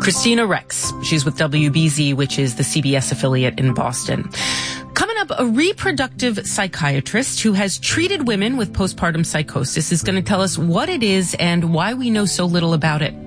Christina Rex. She's with WBZ, which is the CBS affiliate in Boston. Coming up, a reproductive psychiatrist who has treated women with postpartum psychosis is going to tell us what it is and why we know so little about it.